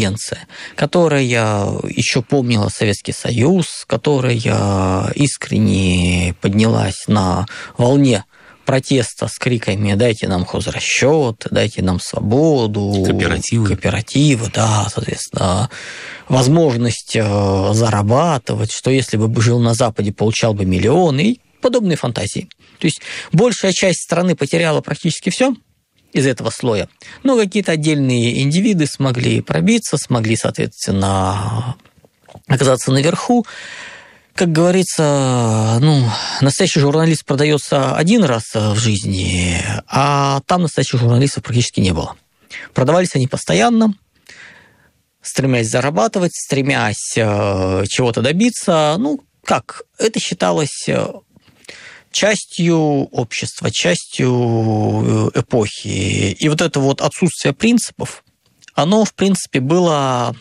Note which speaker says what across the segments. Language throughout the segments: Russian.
Speaker 1: интеллигенция, которая еще помнила Советский Союз, которая искренне поднялась на волне протеста с криками «дайте нам хозрасчет», «дайте нам свободу», кооперативы, да, соответственно, возможность зарабатывать, что если бы жил на Западе, получал бы миллионы и подобные фантазии. То есть большая часть страны потеряла практически все из этого слоя, но какие-то отдельные индивиды смогли пробиться, смогли, соответственно, оказаться наверху. Как говорится, настоящий журналист продается один раз в жизни, а там настоящих журналистов практически не было. Продавались они постоянно, стремясь зарабатывать, стремясь чего-то добиться. Это считалось частью общества, частью эпохи. И вот это вот отсутствие принципов, оно, в принципе, было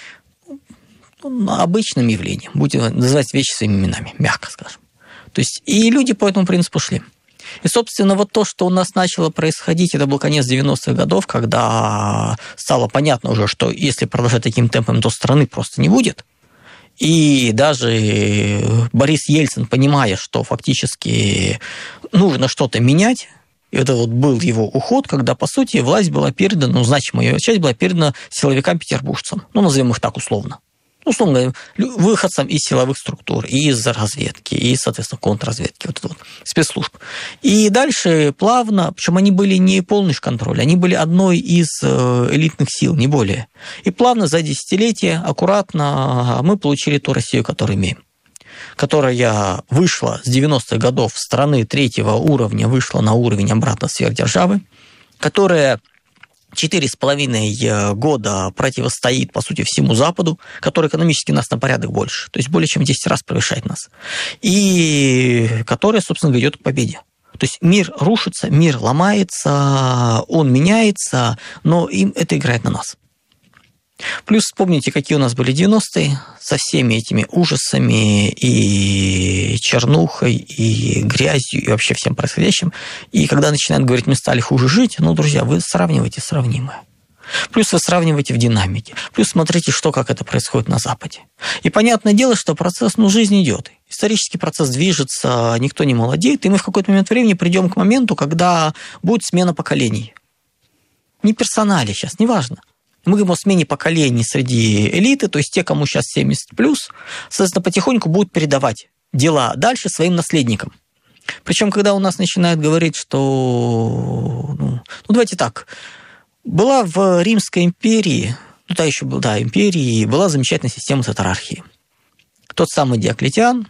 Speaker 1: обычным явлением, будем называть вещи своими именами, мягко скажем. То есть и люди по этому принципу шли. И, собственно, вот то, что у нас начало происходить, это был конец 90-х годов, когда стало понятно уже, что если продолжать таким темпом, то страны просто не будет. И даже Борис Ельцин, понимая, что фактически нужно что-то менять, это вот был его уход, когда, по сути, власть была передана, значимая ее часть была передана силовикам-петербуржцам, назовем их так условно. Условно говоря, выходцам из силовых структур, из разведки, и, соответственно, контрразведки, спецслужб. И дальше плавно, причем они были не полный контроль, они были одной из элитных сил, не более. И плавно за десятилетия, аккуратно мы получили ту Россию, которую имеем, которая вышла с 90-х годов страны третьего уровня, вышла на уровень обратно сверхдержавы, которая 4,5 года противостоит, по сути, всему Западу, который экономически нас на порядок больше, то есть более чем в 10 раз превышает нас, и которая, собственно, ведет к победе. То есть мир рушится, мир ломается, он меняется, но им это играет на нас. Плюс вспомните, какие у нас были 90-е, со всеми этими ужасами и чернухой, и грязью, и вообще всем происходящим. И когда начинают говорить, мы стали хуже жить, друзья, вы сравниваете сравнимое. Плюс вы сравниваете в динамике. Плюс смотрите, как это происходит на Западе. И понятное дело, что процесс, жизнь идет. Исторический процесс движется, никто не молодеет, и мы в какой-то момент времени придем к моменту, когда будет смена поколений. Не персонали сейчас, неважно. Мы говорим о смене поколений среди элиты, то есть те, кому сейчас 70+, соответственно, потихоньку будут передавать дела дальше своим наследникам. Причем, когда у нас начинают говорить, что... давайте так. Была в Римской империи, та еще была империя, была замечательная система тетарархии. Тот самый Диоклетиан,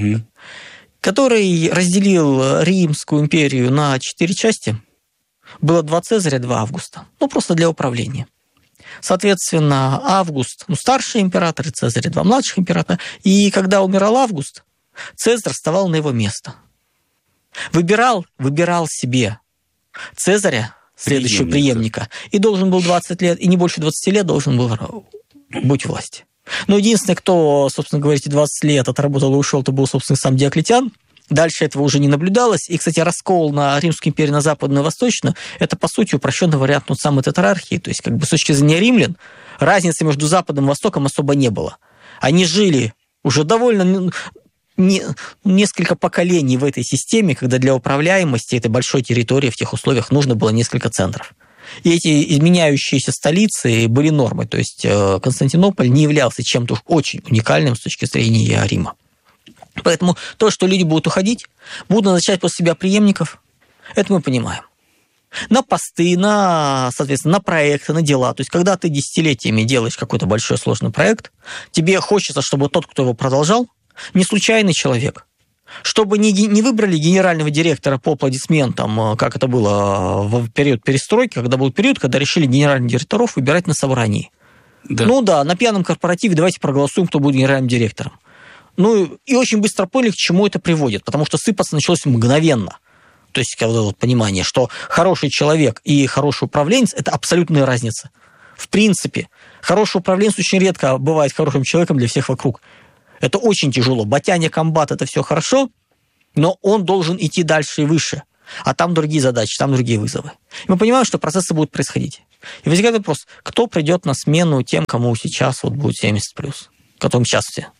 Speaker 1: который разделил Римскую империю на 4 части. Было 2 Цезаря, 2 Августа. Просто для управления. Соответственно, Август, старший император, и Цезарь, 2 младших императора. И когда умирал Август, Цезарь вставал на его место. Выбирал себе Цезаря, следующего преемника, и должен был 20 лет, и не больше 20 лет должен был быть у власти. Но единственный, кто, собственно говоря, эти 20 лет отработал и ушел, это был, собственно, сам Диоклетиан. Дальше этого уже не наблюдалось. И, кстати, раскол на Римскую империю на западную и восточную – это, по сути, упрощенный вариант самой тетарархии. То есть, с точки зрения римлян, разницы между Западом и Востоком особо не было. Они жили уже довольно несколько поколений в этой системе, когда для управляемости этой большой территории в тех условиях нужно было несколько центров. И эти изменяющиеся столицы были нормой. То есть, Константинополь не являлся чем-то очень уникальным с точки зрения Рима. Поэтому то, что люди будут уходить, будут назначать после себя преемников, это мы понимаем. На посты, соответственно, на проекты, на дела. То есть, когда ты десятилетиями делаешь какой-то большой сложный проект, тебе хочется, чтобы тот, кто его продолжал, не случайный человек, чтобы не выбрали генерального директора по аплодисментам, как это было в период перестройки, когда был период, когда решили генеральных директоров выбирать на собрании. Да. На пьяном корпоративе давайте проголосуем, кто будет генеральным директором. И очень быстро поняли, к чему это приводит, потому что сыпаться началось мгновенно. То есть, понимание, что хороший человек и хороший управленец – это абсолютная разница. В принципе, хороший управленец очень редко бывает хорошим человеком для всех вокруг. Это очень тяжело. Батяня, комбат – это все хорошо, но он должен идти дальше и выше. А там другие задачи, там другие вызовы. И мы понимаем, что процессы будут происходить. И возникает вопрос, кто придет на смену тем, кому сейчас вот будет 70+, которым сейчас все?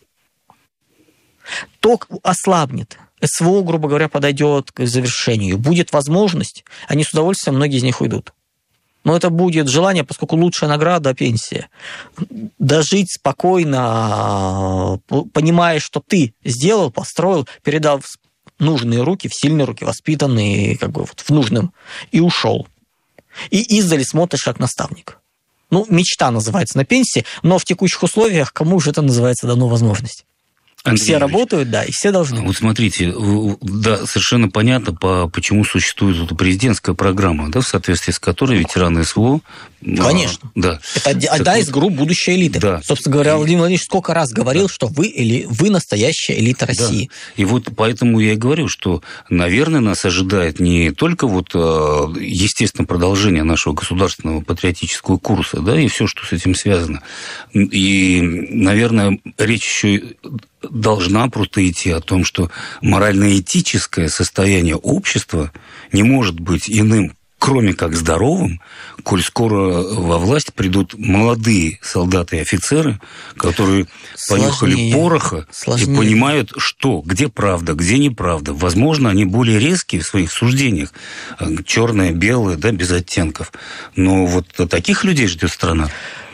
Speaker 1: Ток ослабнет. СВО, грубо говоря, подойдет к завершению. Будет возможность, они с удовольствием, многие из них уйдут. Но это будет желание, поскольку лучшая награда – пенсия. Дожить спокойно, понимая, что ты сделал, построил, передал в нужные руки, в сильные руки, воспитанные как бы вот в нужном, и ушел. И издали смотришь как наставник. Ну, мечта называется на пенсии, но в текущих условиях кому же это называется дано возможность?
Speaker 2: Андрей
Speaker 1: все
Speaker 2: Юрьевич,
Speaker 1: работают, да, и все должны.
Speaker 2: Вот смотрите, да, совершенно понятно, почему существует эта президентская программа, да, в соответствии с которой ветераны СВО...
Speaker 1: Конечно.
Speaker 2: Да.
Speaker 1: Это одна из групп будущей элиты. Да. Собственно говоря, Владимир Владимирович сколько раз говорил, что вы настоящая элита России.
Speaker 2: Да. И вот поэтому я и говорю, что, наверное, нас ожидает не только вот, естественно, продолжение нашего государственного патриотического курса, да, и все, что с этим связано. И, наверное, речь еще должна просто идти о том, что морально-этическое состояние общества не может быть иным, кроме как здоровым, коль скоро во власть придут молодые солдаты и офицеры, которые понюхали пороха и понимают, что, где правда, где неправда. Возможно, они более резкие в своих суждениях, черное, белое, да, без оттенков. Но вот таких людей ждет страна.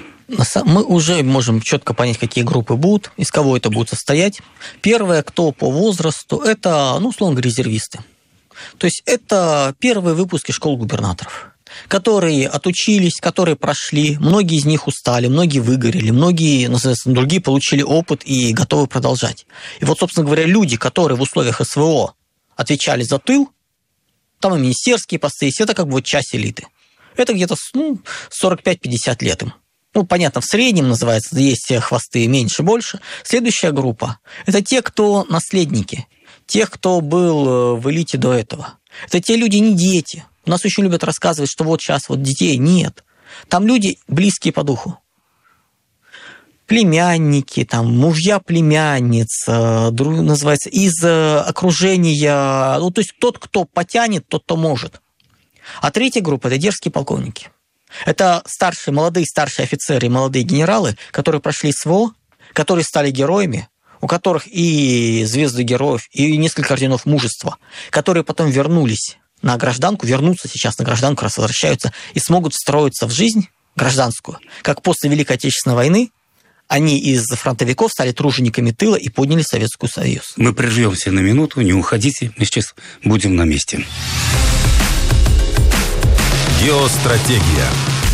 Speaker 1: Мы уже можем четко понять, какие группы будут, из кого это будет состоять. Первое, кто по возрасту, это, условно говоря, резервисты. То есть это первые выпуски школ губернаторов, которые отучились, которые прошли, многие из них устали, многие выгорели, многие, другие получили опыт и готовы продолжать. И вот, собственно говоря, люди, которые в условиях СВО отвечали за тыл, там и министерские посты, это как бы вот часть элиты. Это где-то 45-50 лет им. Понятно, в среднем называется, есть хвосты меньше, больше. Следующая группа – это те, кто наследники, тех, кто был в элите до этого. Это те люди, не дети. У нас очень любят рассказывать, что вот сейчас вот детей нет. Там люди близкие по духу. Племянники, там, мужья племянниц, называется, из окружения. То есть тот, кто потянет, тот, кто может. А третья группа – это дерзкие полковники. Это молодые старшие офицеры и молодые генералы, которые прошли СВО, которые стали героями, у которых и звезды героев, и несколько орденов мужества, которые потом вернулись на гражданку, вернутся сейчас на гражданку, раз возвращаются, и смогут встроиться в жизнь гражданскую. Как после Великой Отечественной войны они из фронтовиков стали тружениками тыла и подняли Советский Союз.
Speaker 2: Мы прервемся на минуту, не уходите, мы сейчас будем на месте.
Speaker 3: Геостратегия.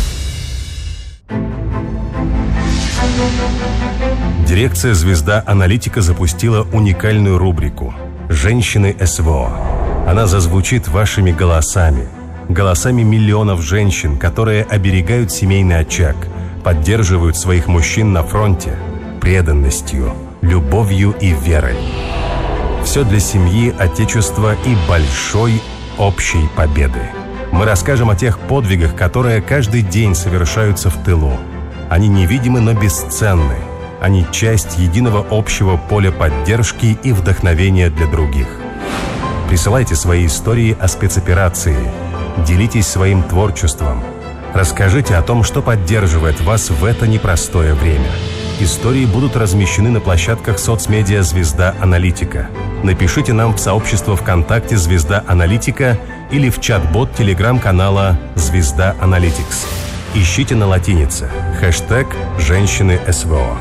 Speaker 3: Дирекция «Звезда Аналитика» запустила уникальную рубрику «Женщины СВО». Она зазвучит вашими голосами, голосами миллионов женщин, которые оберегают семейный очаг, поддерживают своих мужчин на фронте преданностью, любовью и верой. Все для семьи, отечества и большой общей победы. Мы расскажем о тех подвигах, которые каждый день совершаются в тылу. Они невидимы, но бесценны. Они часть единого общего поля поддержки и вдохновения для других. Присылайте свои истории о спецоперации. Делитесь своим творчеством. Расскажите о том, что поддерживает вас в это непростое время. Истории будут размещены на площадках соцмедиа «Звезда Аналитика». Напишите нам в сообщество ВКонтакте «Звезда Аналитика» или в чат-бот телеграм-канала «Звезда Аналитикс». Ищите на латинице хэштег «Женщины СВО».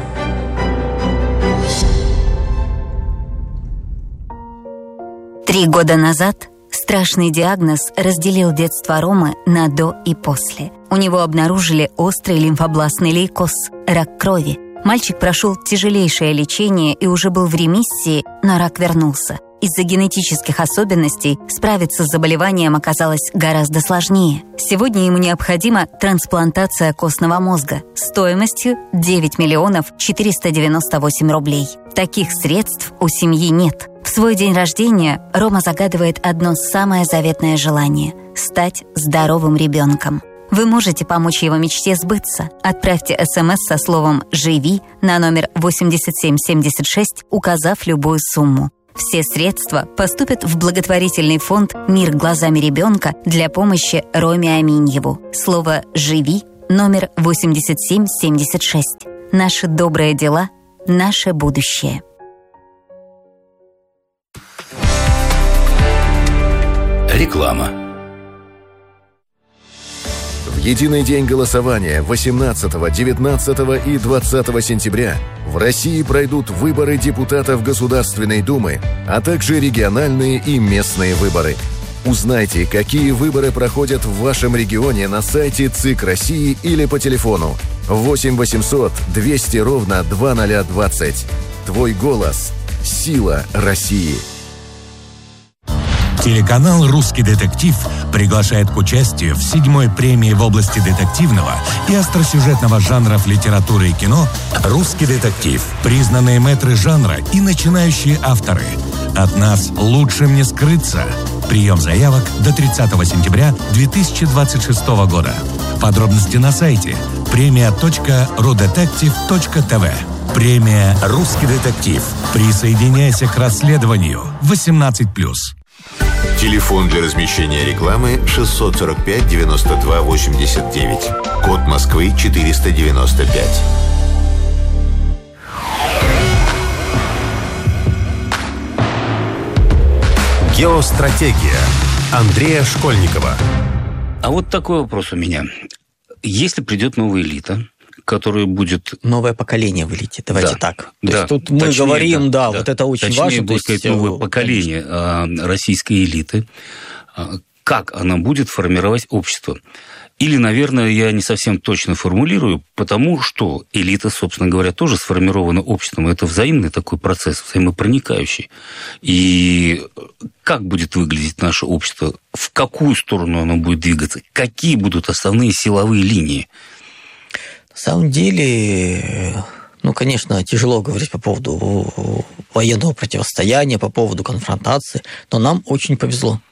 Speaker 4: Три года назад страшный диагноз разделил детство Ромы на до и после. У него обнаружили острый лимфобластный лейкоз – рак крови. Мальчик прошел тяжелейшее лечение и уже был в ремиссии, но рак вернулся. Из-за генетических особенностей справиться с заболеванием оказалось гораздо сложнее. Сегодня ему необходима трансплантация костного мозга стоимостью 9 миллионов 498 рублей. Таких средств у семьи нет. В свой день рождения Рома загадывает одно самое заветное желание – стать здоровым ребенком. Вы можете помочь его мечте сбыться. Отправьте СМС со словом «Живи» на номер 8776, указав любую сумму. Все средства поступят в благотворительный фонд «Мир глазами ребенка» для помощи Роме Аминьеву. Слово «Живи» номер 8776. Наши добрые дела, наше будущее.
Speaker 5: Реклама.
Speaker 6: В единый день голосования 18, 19 и 20 сентября в России пройдут выборы депутатов Государственной Думы, а также региональные и местные выборы. Узнайте, какие выборы проходят в вашем регионе на сайте ЦИК России или по телефону 8 800 200 ровно 2020. Твой голос – сила России.
Speaker 7: Телеканал «Русский детектив» приглашает к участию в 7-й премии в области детективного и остросюжетного жанров литературы и кино «Русский детектив». Признанные мэтры жанра и начинающие авторы. От нас лучшим не скрыться. Прием заявок до 30 сентября 2026 года. Подробности на сайте premia.rudetective.tv. Премия «Русский детектив». Присоединяйся к расследованию. 18+.
Speaker 8: Телефон для размещения рекламы 645 92 89. Код Москвы 495.
Speaker 3: Геостратегия Андрея Школьникова.
Speaker 2: А вот такой вопрос у меня. Если придет новая элита, которая будет...
Speaker 1: Новое поколение вылетит, давайте так. То есть тут мы
Speaker 2: точнее,
Speaker 1: говорим, вот это очень
Speaker 2: точнее,
Speaker 1: важно.
Speaker 2: Будет сказать, новое поколение российской элиты. Как она будет формировать общество? Или, наверное, я не совсем точно формулирую, потому что элита, собственно говоря, тоже сформирована обществом. Это взаимный такой процесс, взаимопроникающий. И как будет выглядеть наше общество? В какую сторону оно будет двигаться? Какие будут основные силовые линии?
Speaker 1: На самом деле, конечно, тяжело говорить по поводу военного противостояния, по поводу конфронтации, но нам очень повезло.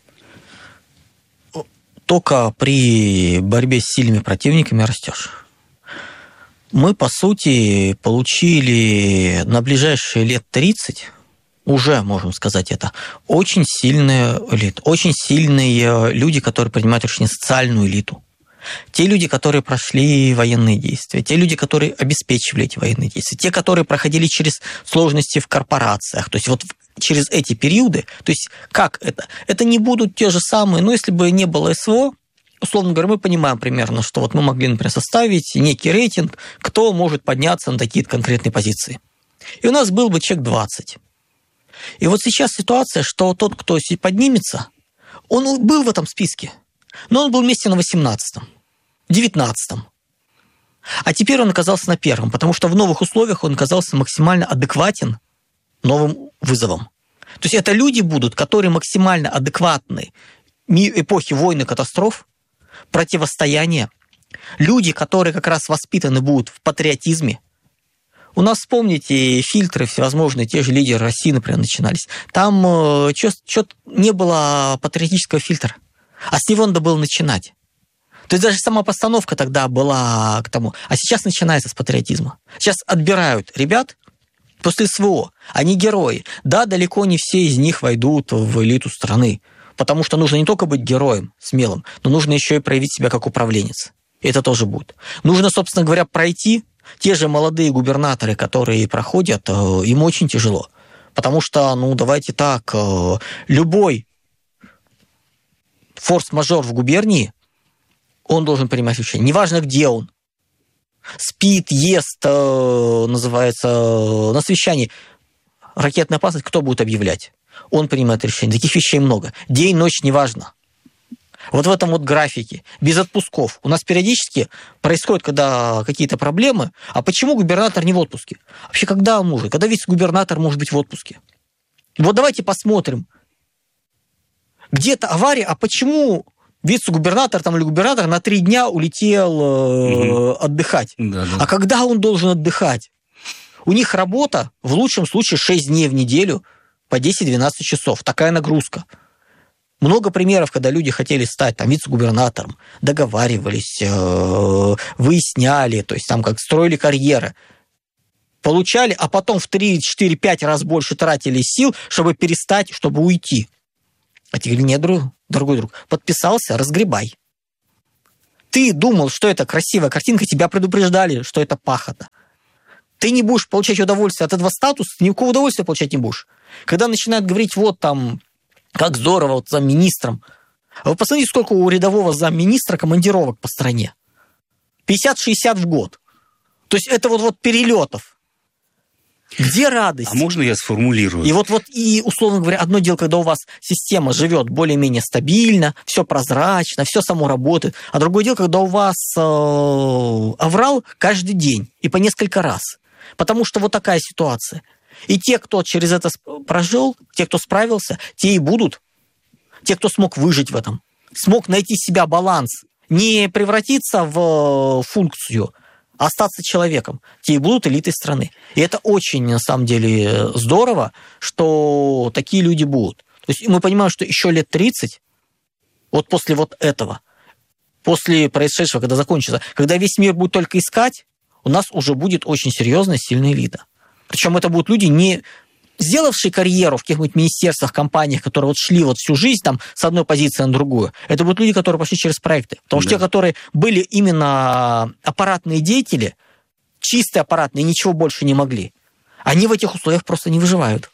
Speaker 1: Только при борьбе с сильными противниками растешь. Мы, по сути, получили на ближайшие лет 30, уже можем сказать это, очень сильную элиту, очень сильные люди, которые принимают решения, социальную элиту. Те люди, которые прошли военные действия, те люди, которые обеспечивали эти военные действия, те, которые проходили через сложности в корпорациях, то есть вот через эти периоды, то есть как это? Это не будут те же самые, если бы не было СВО, условно говоря, мы понимаем примерно, что вот мы могли, например, составить некий рейтинг, кто может подняться на такие конкретные позиции. И у нас был бы человек 20. И вот сейчас ситуация, что тот, кто поднимется, он был в этом списке, но он был вместе на 18-м, 19-м. А теперь он оказался на 1-м, потому что в новых условиях он оказался максимально адекватен новым вызовам. То есть это люди будут, которые максимально адекватны эпохи войн и катастроф, противостояния. Люди, которые как раз воспитаны будут в патриотизме. У нас, вспомните, фильтры всевозможные, те же лидеры России, например, начинались. Там что-то не было патриотического фильтра. А с него надо было начинать. То есть даже сама постановка тогда была к тому. А сейчас начинается с патриотизма. Сейчас отбирают ребят после СВО. Они герои. Да, далеко не все из них войдут в элиту страны. Потому что нужно не только быть героем смелым, но нужно еще и проявить себя как управленец. И это тоже будет. Нужно, собственно говоря, пройти. Те же молодые губернаторы, которые проходят, им очень тяжело. Потому что, давайте так, любой форс-мажор в губернии, он должен принимать решение. Неважно, где он. Спит, ест, называется, на совещании. Ракетная опасность кто будет объявлять? Он принимает решение. Таких вещей много. День, ночь, неважно. Вот в этом вот графике, без отпусков. У нас периодически происходит, когда какие-то проблемы. А почему губернатор не в отпуске? Вообще, когда он может? Когда вице-губернатор может быть в отпуске? Вот давайте посмотрим. Где-то авария, а почему вице-губернатор или губернатор на 3 дня улетел отдыхать? Да. А когда он должен отдыхать? У них работа, в лучшем случае, 6 дней в неделю по 10-12 часов. Такая нагрузка. Много примеров, когда люди хотели стать вице-губернатором, договаривались, выясняли, то есть как строили карьеры. получали, а потом в 3, 4, 5 раз больше тратили сил, чтобы перестать, чтобы уйти. А тебе говорят, нет, дорогой друг, подписался, разгребай. Ты думал, что это красивая картинка, тебя предупреждали, что это пахота. Ты не будешь получать удовольствие от этого статуса, ты никакого удовольствия получать не будешь. Когда начинают говорить, вот там, как здорово, вот замминистром. А вы посмотрите, сколько у рядового замминистра командировок по стране. 50-60 в год. То есть это вот перелетов. Где радость?
Speaker 2: А можно я сформулирую?
Speaker 1: И условно говоря, одно дело, когда у вас система живет более-менее стабильно, все прозрачно, все само работает, а другое дело, когда у вас аврал каждый день и по несколько раз. Потому что вот такая ситуация. И те, кто через это прожил, те, кто справился, те и будут. Те, кто смог выжить в этом, смог найти себя баланс, не превратиться в функцию, а остаться человеком, те и будут элитой страны. И это очень, на самом деле, здорово, что такие люди будут. То есть мы понимаем, что еще лет 30, вот после вот этого, после происшедшего, когда закончится, когда весь мир будет только искать, у нас уже будет очень серьезная, сильная элита. Причем это будут люди, не сделавшие карьеру в каких-нибудь министерствах, компаниях, которые вот шли вот всю жизнь там с одной позиции на другую. Это будут люди, которые пошли через проекты. Потому что те, которые были именно аппаратные деятели, чистые аппаратные, ничего больше не могли, они в этих условиях просто не выживают.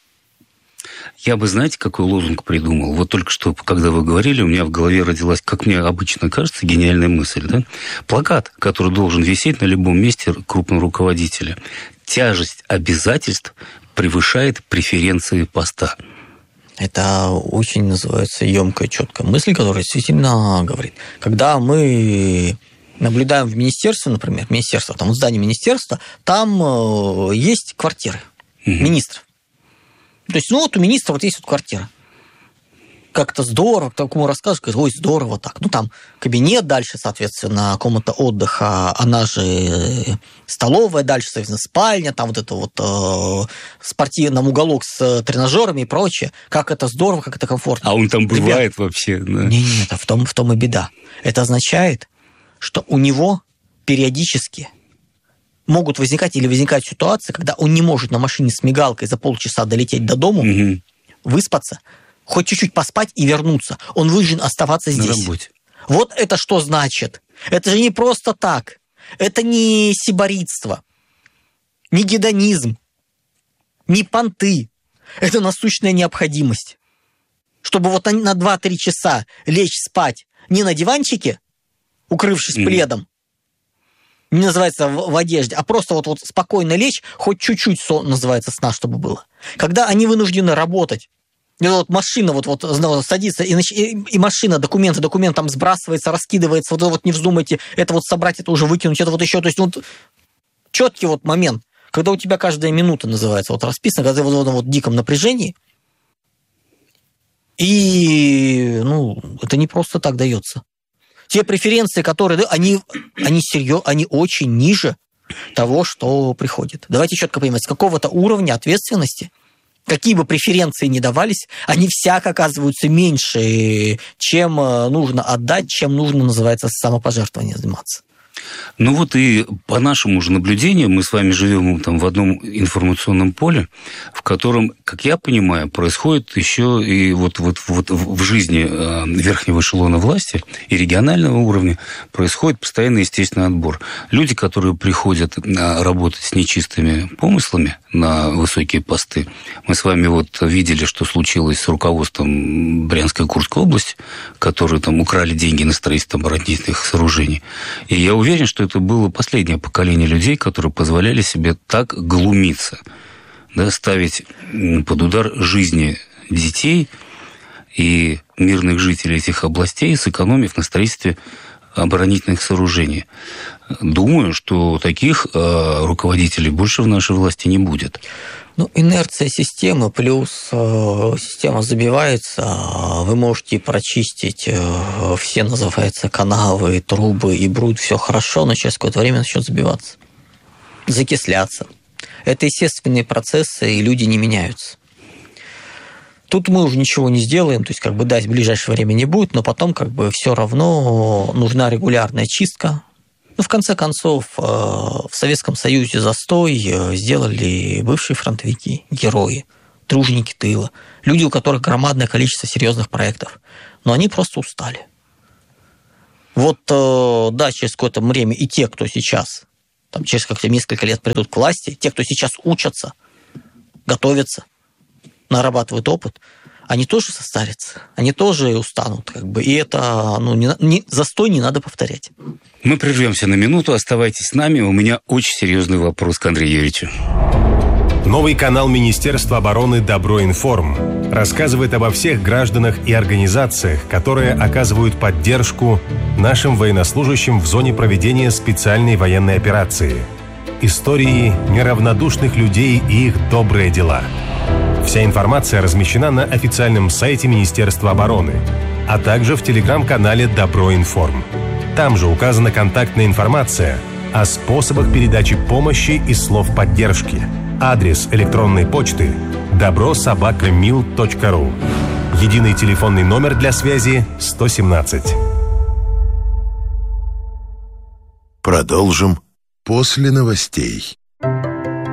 Speaker 2: Я бы, знаете, какой лозунг придумал? Вот только что, когда вы говорили, у меня в голове родилась, как мне обычно кажется, гениальная мысль. Да? Плакат, который должен висеть на любом месте крупного руководителя. Тяжесть обязательств превышает преференции поста.
Speaker 1: Это очень называется емкая, четкая мысль, которая действительно говорит. Когда мы наблюдаем в министерстве, например, там в здании министерства, там есть квартиры министров. То есть, у министра вот есть вот квартира. Как-то здорово, такому расскажешь, говорит, ой, здорово так. Там кабинет, дальше, соответственно, комната отдыха, она же столовая, дальше, соответственно, спальня, там вот это вот спортивный уголок с тренажерами и прочее. Как это здорово, как это комфортно.
Speaker 2: А он там бывает вообще? Да?
Speaker 1: Нет, в том и беда. Это означает, что у него периодически могут возникать ситуации, когда он не может на машине с мигалкой за полчаса долететь до дому, выспаться, хоть чуть-чуть поспать и вернуться. Он вынужден оставаться здесь.
Speaker 2: На работе.
Speaker 1: Вот это что значит? Это же не просто так. Это не сиборитство, не гедонизм, не понты. Это насущная необходимость. Чтобы вот на 2-3 часа лечь спать не на диванчике, укрывшись пледом, не называется в одежде, а просто вот спокойно лечь, хоть чуть-чуть называется сна, чтобы было. Когда они вынуждены работать, и вот машина садится, и машина, документ там сбрасывается, раскидывается, вот не вздумайте, это вот собрать, это уже выкинуть, это вот еще, то есть четкий момент, когда у тебя каждая минута называется расписана, когда ты в этом диком напряжении, и это не просто так дается. Те преференции, которые, они очень ниже того, что приходит. Давайте четко понимать, с какого-то уровня ответственности, какие бы преференции ни давались, они всяко оказываются меньше, чем нужно отдать, чем нужно, называется, самопожертвование заниматься.
Speaker 2: И по нашему же наблюдению мы с вами живем там в одном информационном поле, в котором, как я понимаю, происходит еще и вот в жизни верхнего эшелона власти и регионального уровня происходит постоянный естественный отбор. Люди, которые приходят работать с нечистыми помыслами на высокие посты, мы с вами видели, что случилось с руководством Брянской и Курской области, которые там украли деньги на строительство оборонительных сооружений. И я уверен, что это было последнее поколение людей, которые позволяли себе так глумиться, ставить под удар жизни детей и мирных жителей этих областей, сэкономив на строительстве оборонительных сооружений. Думаю, что таких руководителей больше в нашей власти не будет.
Speaker 1: Инерция системы, плюс система забивается, вы можете прочистить все, называется, канавы, трубы и бруд, все хорошо, но через какое-то время начнет забиваться, закисляться. Это естественные процессы, и люди не меняются. Тут мы уже ничего не сделаем, то есть, в ближайшее время не будет, но потом, все равно нужна регулярная чистка. В конце концов, в Советском Союзе застой сделали бывшие фронтовики, герои, труженики тыла, люди, у которых громадное количество серьезных проектов. Но они просто устали. Да, через какое-то время и те, кто сейчас, через несколько лет придут к власти, те, кто сейчас учатся, готовятся, нарабатывают опыт, они тоже состарятся, они тоже устанут. И это застой не надо повторять.
Speaker 2: Мы прервемся на минуту, оставайтесь с нами. У меня очень серьезный вопрос к Андрею Юрьевичу.
Speaker 3: Новый канал Министерства обороны «Добро-Информ» рассказывает обо всех гражданах и организациях, которые оказывают поддержку нашим военнослужащим в зоне проведения специальной военной операции. Истории неравнодушных людей и их добрые дела. Вся информация размещена на официальном сайте Министерства обороны, а также в телеграм-канале «Добро-Информ». Там же указана контактная информация о способах передачи помощи и слов поддержки. Адрес электронной почты добро@mil.ru. Единый телефонный номер для связи 117.
Speaker 8: Продолжим после новостей.